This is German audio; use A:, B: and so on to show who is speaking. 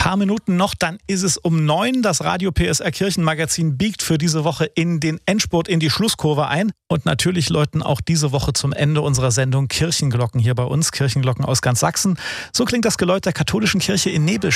A: Paar Minuten noch, dann ist es um 9. Das Radio PSR Kirchenmagazin biegt für diese Woche in den Endspurt, in die Schlusskurve ein. Und natürlich läuten auch diese Woche zum Ende unserer Sendung Kirchenglocken hier bei uns, Kirchenglocken aus ganz Sachsen. So klingt das Geläut der katholischen Kirche in Nebelschwang.